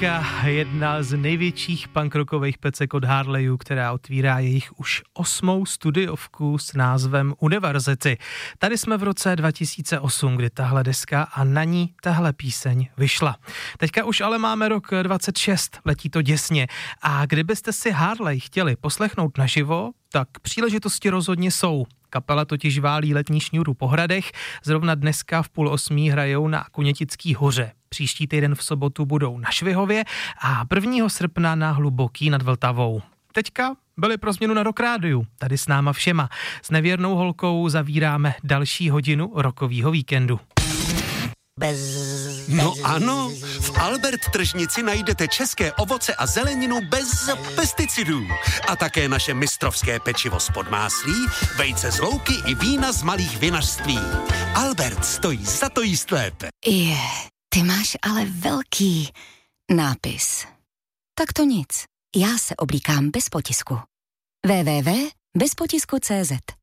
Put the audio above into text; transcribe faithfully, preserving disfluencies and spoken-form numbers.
Jedna z největších punkrockových pecek od Harleyů, která otvírá jejich už osmou studiovku s názvem Univerzity. Tady jsme v roce dva tisíce osm, kdy tahle deska a na ní tahle píseň vyšla. Teďka už ale máme rok dvacet šest, letí to děsně. A kdybyste si Harley chtěli poslechnout naživo, tak příležitosti rozhodně jsou. Kapela totiž válí letní šňůru po hradech, zrovna dneska v půl osmí hrajou na Kunětický hoře. Příští týden v sobotu budou na Švihově a prvního srpna na Hluboký nad Vltavou. Teďka byli pro změnu na Rock Rádiu, tady s náma všema. S nevěrnou holkou zavíráme další hodinu rockovýho víkendu. Bez, bez... No ano, v Albert tržnici najdete české ovoce a zeleninu bez pesticidů. A také naše mistrovské pečivo z Podmáslí, vejce z louky i vína z malých vinařství. Albert stojí za to jíst lépe. Je, ty máš ale velký nápis. Tak to nic, já se oblíkám bez potisku. w w w tečka bez potisku tečka cé zet